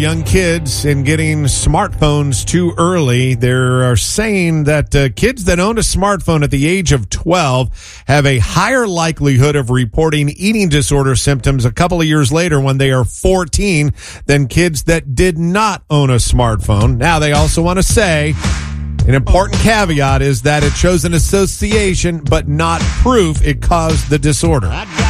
young kids and getting smartphones too early. They are saying that kids that own a smartphone at the age of 12 have a higher likelihood of reporting eating disorder symptoms a couple of years later when they are 14 than kids that did not own a smartphone. Now, they also want to say an important caveat is that it shows an association, but not proof it caused the disorder.